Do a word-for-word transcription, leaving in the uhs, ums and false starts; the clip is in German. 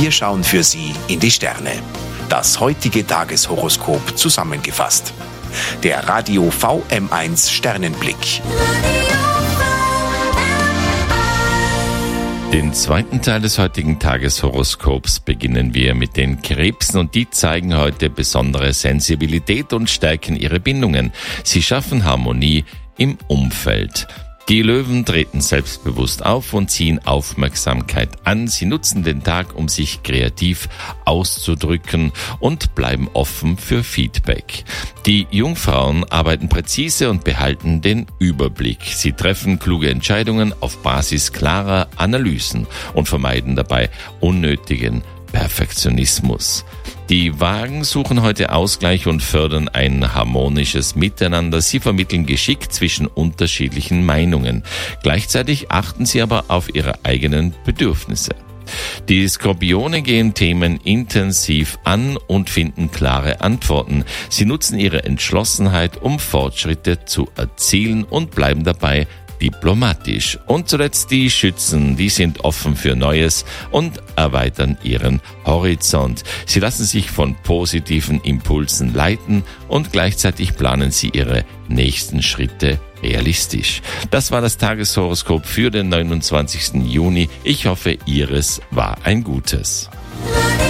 Wir schauen für Sie in die Sterne. Das heutige Tageshoroskop zusammengefasst. Der Radio V M eins Sternenblick. Den zweiten Teil des heutigen Tageshoroskops beginnen wir mit den Krebsen und die zeigen heute besondere Sensibilität und stärken ihre Bindungen. Sie schaffen Harmonie im Umfeld. Die Löwen treten selbstbewusst auf und ziehen Aufmerksamkeit an. Sie nutzen den Tag, um sich kreativ auszudrücken und bleiben offen für Feedback. Die Jungfrauen arbeiten präzise und behalten den Überblick. Sie treffen kluge Entscheidungen auf Basis klarer Analysen und vermeiden dabei unnötigen Perfektionismus. Die Wagen suchen heute Ausgleich und fördern ein harmonisches Miteinander. Sie vermitteln Geschick zwischen unterschiedlichen Meinungen. Gleichzeitig achten sie aber auf ihre eigenen Bedürfnisse. Die Skorpione gehen Themen intensiv an und finden klare Antworten. Sie nutzen ihre Entschlossenheit, um Fortschritte zu erzielen und bleiben dabei diplomatisch. Und zuletzt die Schützen, die sind offen für Neues und erweitern ihren Horizont. Sie lassen sich von positiven Impulsen leiten und gleichzeitig planen sie ihre nächsten Schritte realistisch. Das war das Tageshoroskop für den neunundzwanzigsten Juni. Ich hoffe, Ihres war ein gutes.